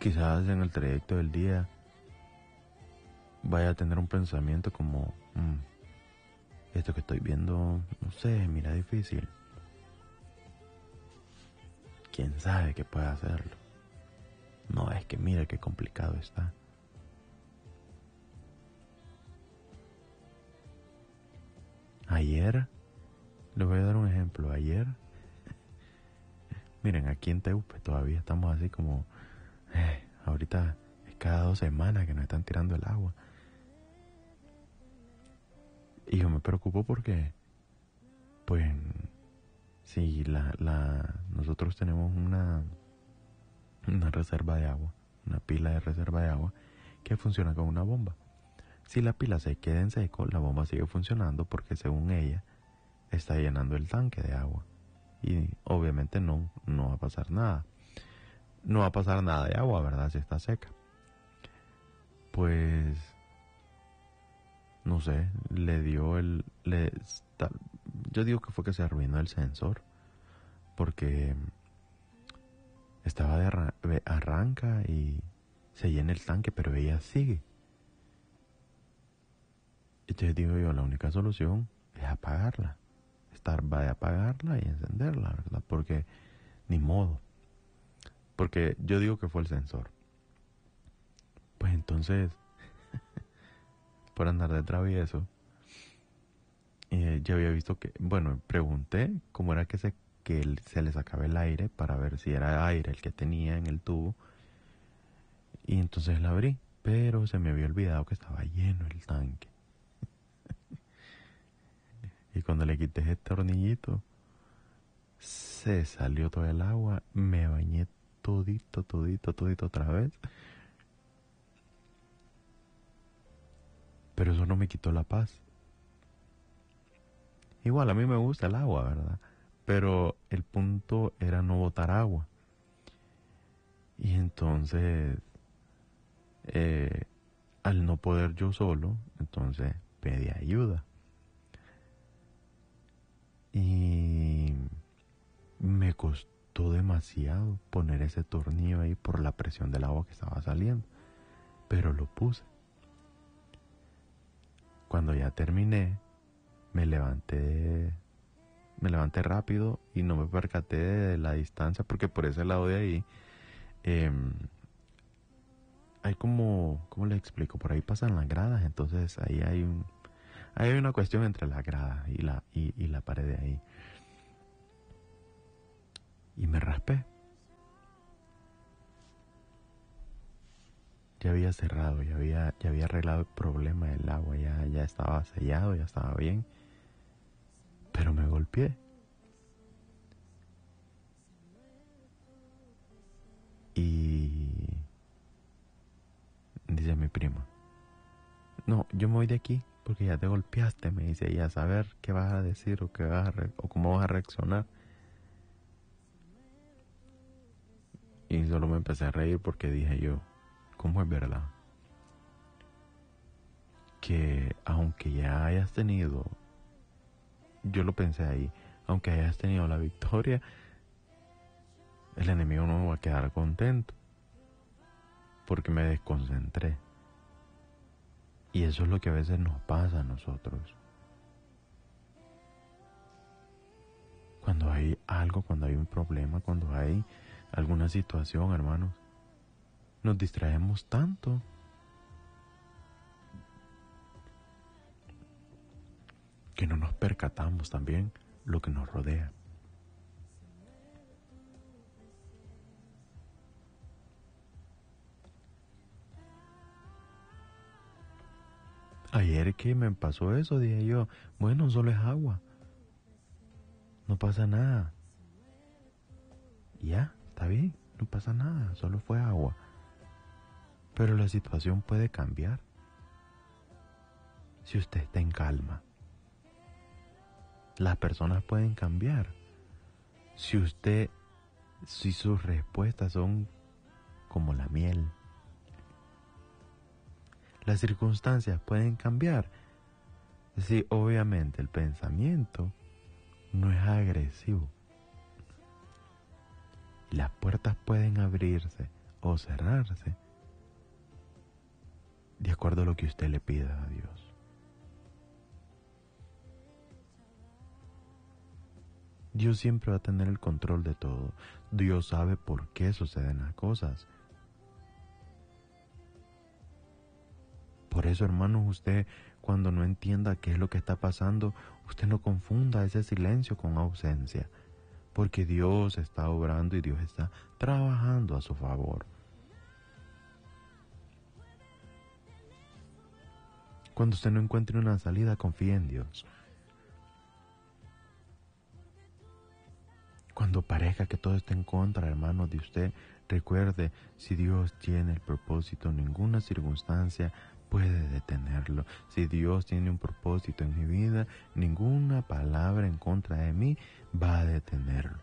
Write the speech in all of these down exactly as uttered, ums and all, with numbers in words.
quizás en el trayecto del día vaya a tener un pensamiento como, mmm, esto que estoy viendo, no sé, mira difícil. ¿Quién sabe que pueda hacerlo? No, es que mira qué complicado está. Ayer, le voy a dar un ejemplo, ayer, miren, aquí en Teupe todavía estamos así como, eh, ahorita es cada dos semanas que nos están tirando el agua. Y yo me preocupo porque, pues, si la, la, nosotros tenemos una, una reserva de agua, una pila de reserva de agua que funciona con una bomba. Si la pila se queda en seco, la bomba sigue funcionando porque según ella está llenando el tanque de agua. Y obviamente no, no va a pasar nada. No va a pasar nada de agua, ¿verdad? Si está seca. Pues, no sé, le dio el... Le, está, yo digo que fue que se arruinó el sensor. Porque estaba de arra arranca y se llena el tanque, pero ella sigue. Entonces digo yo, la única solución es apagarla. Estar, va a apagarla y encenderla, ¿verdad? Porque ni modo. Porque yo digo que fue el sensor. Pues entonces, por andar de travieso, eh, ya había visto que, bueno, pregunté cómo era que se, que el, se le sacaba el aire para ver si era aire el que tenía en el tubo. Y entonces la abrí, pero se me había olvidado que estaba lleno el tanque. Y cuando le quité ese tornillito, se salió todo el agua, me bañé todito, todito, todito otra vez. Pero eso no me quitó la paz. Igual a mí me gusta el agua, ¿verdad? Pero el punto era no botar agua. Y entonces, eh, al no poder yo solo, entonces pedí ayuda. Y me costó demasiado poner ese tornillo ahí por la presión del agua que estaba saliendo. Pero lo puse. Cuando ya terminé, me levanté, me levanté rápido y no me percaté de la distancia porque por ese lado de ahí eh, hay como, ¿cómo les explico? Por ahí pasan las gradas, entonces ahí hay un, ahí hay una cuestión entre la grada y la y, y la pared de ahí. Y me raspé. Ya había cerrado, ya había, ya había arreglado el problema del agua, ya, ya estaba sellado, ya estaba bien. Pero me golpeé. Y dice mi prima, no, yo me voy de aquí porque ya te golpeaste, me dice ella, a saber qué vas a decir o, qué vas a re o cómo vas a reaccionar. Y solo me empecé a reír porque dije yo, ¿cómo es verdad? Que aunque ya hayas tenido, yo lo pensé ahí, aunque hayas tenido la victoria, el enemigo no va a quedar contento porque me desconcentré. Y eso es lo que a veces nos pasa a nosotros. Cuando hay algo, cuando hay un problema, cuando hay alguna situación, hermanos, nos distraemos tanto que no nos percatamos también lo que nos rodea. Ayer que me pasó eso, dije yo, bueno, solo es agua, no pasa nada. Ya, está bien, no pasa nada, solo fue agua. Pero la situación puede cambiar si usted está en calma. Las personas pueden cambiar si usted, si sus respuestas son como la miel. Las circunstancias pueden cambiar si obviamente el pensamiento no es agresivo. Las puertas pueden abrirse o cerrarse de acuerdo a lo que usted le pida a Dios. Dios siempre va a tener el control de todo. Dios sabe por qué suceden las cosas. Por eso, hermanos, usted cuando no entienda qué es lo que está pasando, usted no confunda ese silencio con ausencia, porque Dios está obrando y Dios está trabajando a su favor. Cuando usted no encuentre una salida, confíe en Dios. Cuando parezca que todo está en contra, hermanos, de usted, recuerde, si Dios tiene el propósito, ninguna circunstancia puede detenerlo. Si Dios tiene un propósito en mi vida, ninguna palabra en contra de mí va a detenerlo.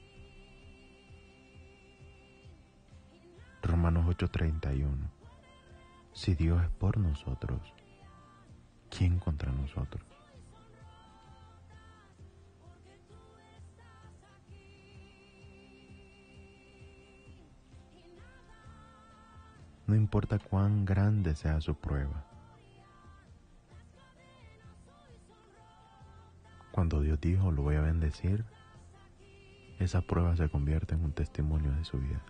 Romanos ocho treinta y uno. Si Dios es por nosotros, ¿quién contra nosotros? No importa cuán grande sea su prueba. Cuando Dios dijo, lo voy a bendecir, esa prueba se convierte en un testimonio de su vida.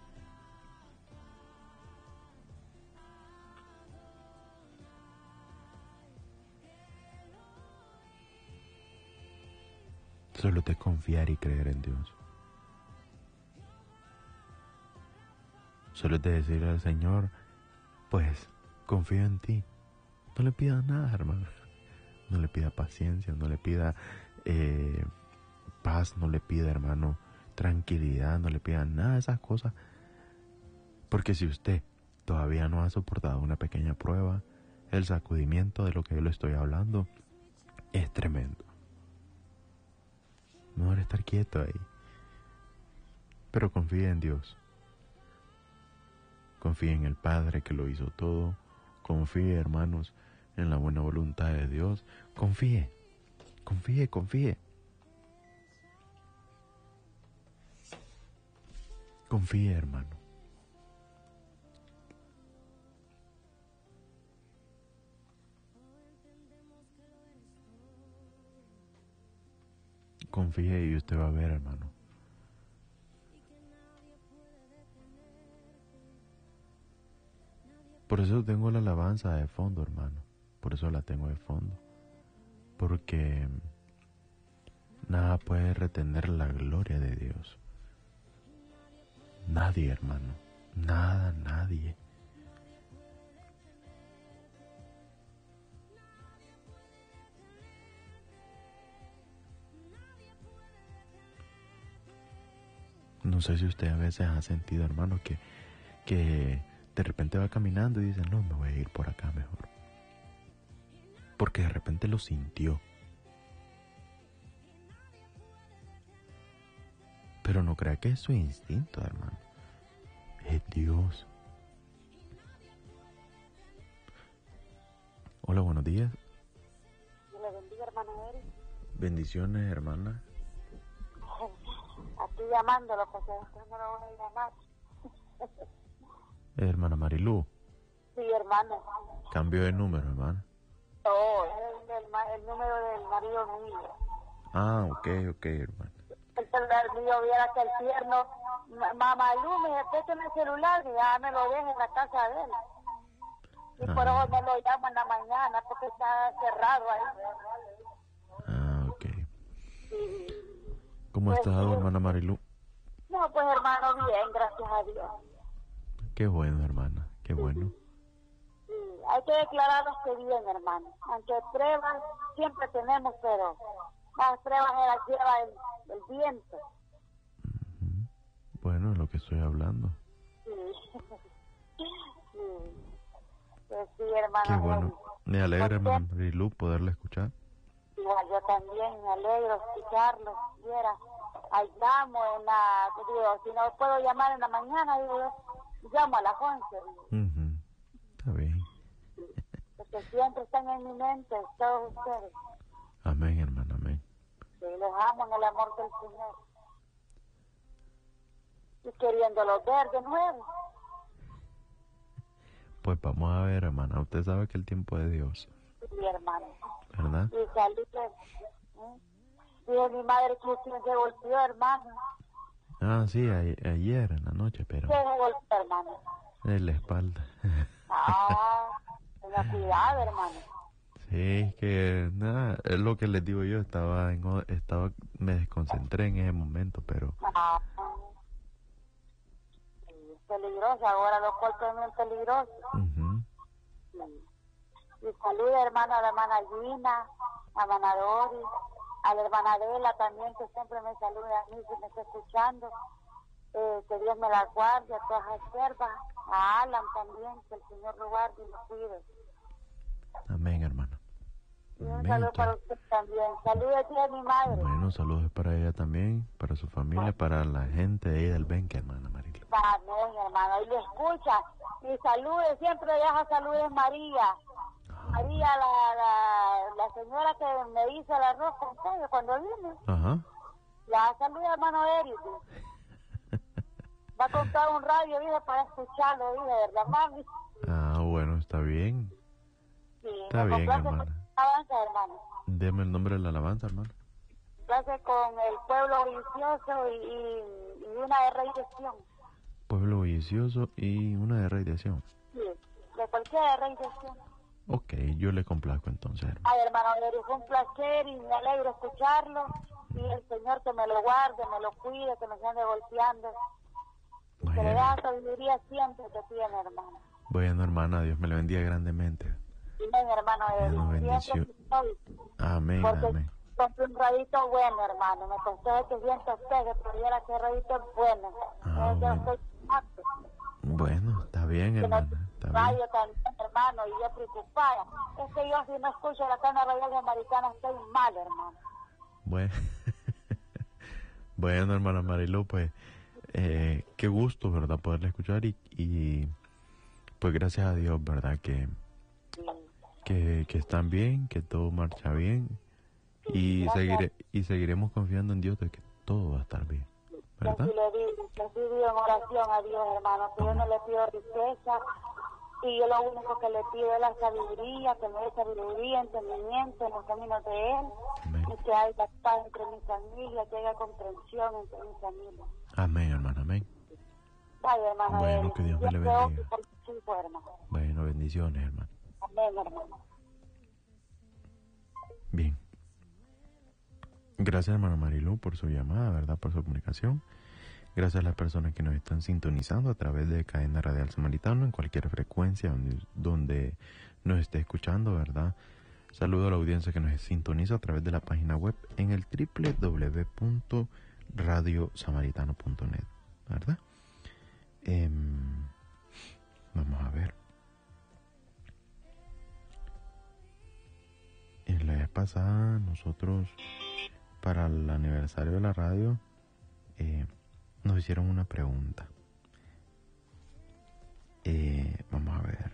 Solo te confiar y creer en Dios. Solo te decirle al Señor, pues, confío en ti. No le pidas nada, hermano. No le pida paciencia, no le pida eh, paz, no le pida, hermano, tranquilidad, no le pida nada de esas cosas. Porque si usted todavía no ha soportado una pequeña prueba, el sacudimiento de lo que yo le estoy hablando es tremendo. Mejor estar quieto ahí. Pero confíe en Dios. Confíe en el Padre que lo hizo todo. Confíe, hermanos, en la buena voluntad de Dios. Confíe, confíe, confíe. Confíe, hermano. Confíe y usted va a ver, hermano. Por eso tengo la alabanza de fondo, hermano. Por eso la tengo de fondo. Porque nada puede retener la gloria de Dios. Nadie, hermano. Nada, nadie. No sé si usted a veces ha sentido, hermano, que, que de repente va caminando y dice, no, me voy a ir por acá mejor. Porque de repente lo sintió. Pero no crea que es su instinto, hermano. Es Dios. Hola, buenos días. Dios le bendiga, hermano Eric. Bendiciones, hermana. Aquí llamándolo porque después no lo voy a llamar. Hermana Marilú. Sí, hermano. Cambio de número, hermana. Oh, es el, el, el número del marido mío. Ah, ok, ok, hermano. El celular mío, viera que el tierno, Mamalú, me presta el celular y ya me lo deja en la casa de él. Y ah. por eso me lo llamo en la mañana porque está cerrado ahí. Ah, ok. Sí. ¿Cómo pues, ha estado, sí. hermana Marilú? No, pues hermano, bien, gracias a Dios. Qué bueno, hermana, qué bueno. Sí, hay que declararnos que bien, hermano. Aunque pruebas siempre tenemos, pero las pruebas las lleva el, el viento. Uh-huh. Bueno, es lo que estoy hablando. Sí. Sí. Pues sí, hermano. Qué bueno. Me alegra, hermana Marilú, poderla escuchar. Igual yo también me alegro escucharlo. Viera, ahí llamo en la, digo, si no puedo llamar en la mañana, digo, llamo a las once. Uh-huh. Está bien. Porque siempre están en mi mente todos ustedes. Amén, hermano, amén. Sí, los amo en el amor del Señor. Y queriéndolo ver de nuevo. Pues vamos a ver, hermana. Usted sabe que el tiempo de Dios. Sí, hermano. ¿Verdad? Y salí que... Dije mi madre que usted se golpeó, hermano. Ah, sí, a- ayer en la noche, pero... Se golpeó, hermano. En la espalda. Ah, tenga cuidado, hermano. Sí, es que nada, es lo que les digo yo, estaba en, o- estaba, me desconcentré en ese momento, pero... Ah, sí, es peligroso, ahora los golpes son muy peligrosos. ujú. Sí. Y saluda, hermano, a la hermana Gina, a la hermana Doris, a la hermana Adela también, que siempre me saluda a mí, que me está escuchando. Eh, que Dios me la guarde, a todas las siervas, a Alan también, que el Señor lo guarde y lo cuide. Amén, hermana. Y un Amén. saludo para usted también. Saludos a mi madre. Bueno, saludos para ella también, para su familia, para la gente de ahí del Benque, hermana Marilo. Amén, hermano. Y lo escucha. Y saludes, siempre deja saludes María. María, la, la, la señora que me hizo el arroz con pollo cuando vine. Ajá. La saluda, hermano Eric. Va a comprar un radio, dije, para escucharlo, dije, ¿verdad, mami? Ah, bueno, está bien. Sí, Está me bien, complace hermana. con la alabanza, hermano. Deme el nombre de la alabanza, hermano. Complace con el pueblo vicioso y, y, y una de rey de Sión. Pueblo bullicioso y una de radiación. Sí, de cualquier de rey de Sión. Ok, yo le complazco entonces, hermano. Ay, hermano, Eric, fue un placer y me alegro escucharlo. Y el Señor que me lo guarde, me lo cuide, que me se ande golpeando. Que le Bueno, da sabiduría siempre que tiene, hermano. bueno, hermana, Dios me la bendiga grandemente. Bien, hermano, Bueno, Eric, bendición. siempre estoy. Amén, Porque amén. compré un radito bueno, hermano. Me costó setecientos pesos, pero ya que radito es bueno. Ah, Yo bueno. soy apto. Bueno, está bien, Que no hermana, está bien. radio también, hermano, y yo preocupada. Es que yo si no escucho la cana radial americana estoy mal, hermano. Bueno, bueno, hermana Marilu, pues eh, qué gusto, ¿verdad? Poderle escuchar y, y pues gracias a Dios, ¿verdad? Que, Sí. que, que están bien, que todo marcha bien y, Gracias. seguiré, y seguiremos confiando en Dios de que todo va a estar bien, Que ¿verdad? así le digo, que así digo en oración a Dios, hermano, que yo no le pido riqueza, y yo lo único que le pido es la sabiduría, que me dé sabiduría, entendimiento en los caminos de Él, Amén. y que haya paz entre mi familia, que haya comprensión entre mi familia. Amén, hermana, amén. Vaya, hermano, Bueno, Eric, que Dios me le siempre oro bendiga. por tus hijos, hermano. Bueno, bendiciones, hermano. Amén, hermano. Bien. Gracias, hermano Marilu, por su llamada, ¿verdad? Por su comunicación. Gracias a las personas que nos están sintonizando a través de Cadena Radial Samaritano en cualquier frecuencia donde, donde nos esté escuchando, ¿verdad? Saludo a la audiencia que nos sintoniza a través de la página web en el doble u doble u doble u punto radio samaritano punto net, ¿verdad? Eh, vamos a ver. En la vez pasada nosotros, para el aniversario de la radio, eh, nos hicieron una pregunta. Eh, vamos a ver.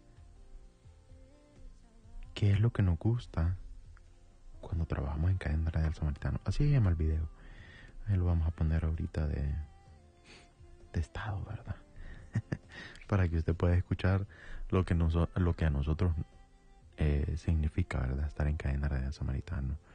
¿Qué es lo que nos gusta cuando trabajamos en Cadena Radial Samaritano? Así se llama el video. Ahí lo vamos a poner ahorita de, de estado, ¿verdad? Para que usted pueda escuchar lo que, nos, lo que a nosotros eh, significa, ¿verdad? Estar en Cadena Radial Samaritano.